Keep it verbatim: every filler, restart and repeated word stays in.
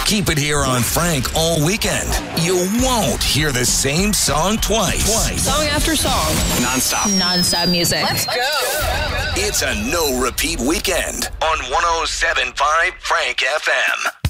Keep it here on Frank all weekend. You won't hear the same song twice. Twice. Song after song. Non-stop. Non-stop music. Let's go. It's a no-repeat weekend on one oh seven point five Frank F M.